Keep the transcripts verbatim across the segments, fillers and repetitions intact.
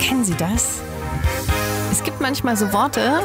Kennen Sie das? Es gibt manchmal so Worte,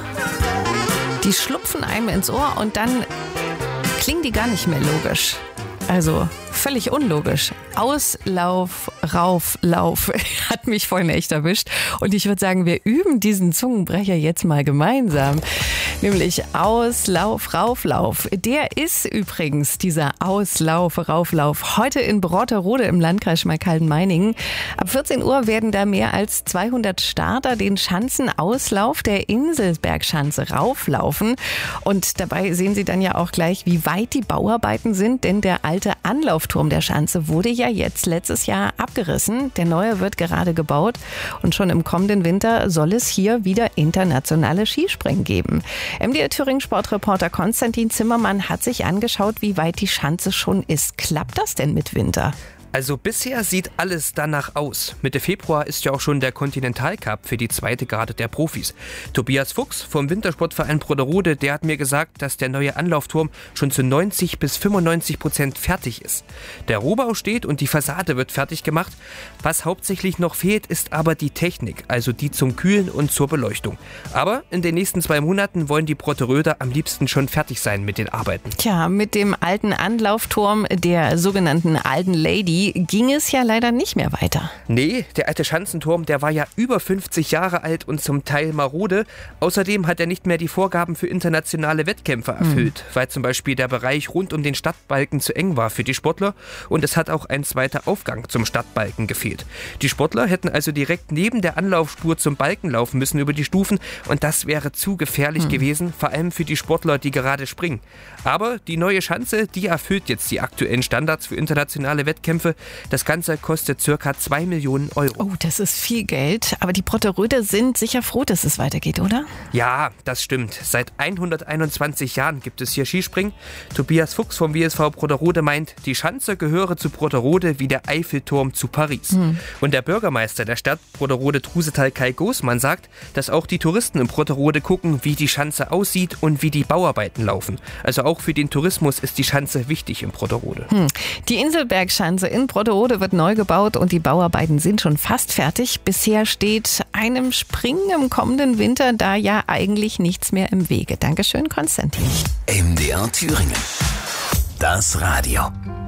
die schlupfen einem ins Ohr und dann klingen die gar nicht mehr logisch. Also völlig unlogisch. Auslauf, Rauf, Lauf hat mich vorhin echt erwischt. Und ich würde sagen, wir üben diesen Zungenbrecher jetzt mal gemeinsam. Nämlich Auslauf, Rauflauf. Der ist übrigens dieser Auslauf, Rauflauf heute in Brotterode im Landkreis Schmalkalden-Meiningen. Ab vierzehn Uhr werden da mehr als zweihundert Starter den Schanzenauslauf der Inselbergschanze rauflaufen. Und dabei sehen Sie dann ja auch gleich, wie weit die Bauarbeiten sind, denn der alte Anlaufturm der Schanze wurde ja jetzt letztes Jahr abgerissen. Der neue wird gerade gebaut und schon im kommenden Winter soll es hier wieder internationale Skispringen geben. M D R Thüringen Sportreporter Konstantin Zimmermann hat sich angeschaut, wie weit die Schanze schon ist. Klappt das denn mit Winter? Also bisher sieht alles danach aus. Mitte Februar ist ja auch schon der Continental-Cup für die zweite Garde der Profis. Tobias Fuchs vom Wintersportverein Brotterode, der hat mir gesagt, dass der neue Anlaufturm schon zu neunzig bis fünfundneunzig Prozent fertig ist. Der Rohbau steht und die Fassade wird fertig gemacht. Was hauptsächlich noch fehlt, ist aber die Technik, also die zum Kühlen und zur Beleuchtung. Aber in den nächsten zwei Monaten wollen die Brotteröder am liebsten schon fertig sein mit den Arbeiten. Tja, mit dem alten Anlaufturm, der sogenannten Alten Lady, ging es ja leider nicht mehr weiter. Nee, der alte Schanzenturm, der war ja über fünfzig Jahre alt und zum Teil marode. Außerdem hat er nicht mehr die Vorgaben für internationale Wettkämpfe erfüllt, mhm. weil zum Beispiel der Bereich rund um den Stadtbalken zu eng war für die Sportler und es hat auch ein zweiter Aufgang zum Stadtbalken gefehlt. Die Sportler hätten also direkt neben der Anlaufspur zum Balken laufen müssen über die Stufen und das wäre zu gefährlich mhm. gewesen, vor allem für die Sportler, die gerade springen. Aber die neue Schanze, die erfüllt jetzt die aktuellen Standards für internationale Wettkämpfe. Das Ganze kostet circa zwei Millionen Euro. Oh, das ist viel Geld. Aber die Brotteröder sind sicher froh, dass es weitergeht, oder? Ja, das stimmt. Seit hunderteinundzwanzig Jahren gibt es hier Skispringen. Tobias Fuchs vom W S V Brotterode meint, die Schanze gehöre zu Brotterode wie der Eiffelturm zu Paris. Hm. Und der Bürgermeister der Stadt Brotterode Trusetal Kai Gosmann sagt, dass auch die Touristen in Brotterode gucken, wie die Schanze aussieht und wie die Bauarbeiten laufen. Also auch für den Tourismus ist die Schanze wichtig in Brotterode. Hm. Die Inselbergschanze in Brotterode wird neu gebaut und die Bauarbeiten sind schon fast fertig. Bisher steht einem Springen im kommenden Winter da ja eigentlich nichts mehr im Wege. Dankeschön, Konstantin. M D R Thüringen. Das Radio.